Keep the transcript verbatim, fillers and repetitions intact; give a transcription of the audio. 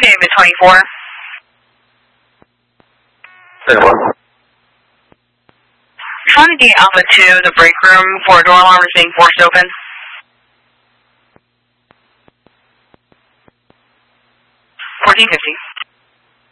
David twenty-four. Anyone? Trying to get Alpha two, the break room for a door alarm is being forced open. fourteen fifty.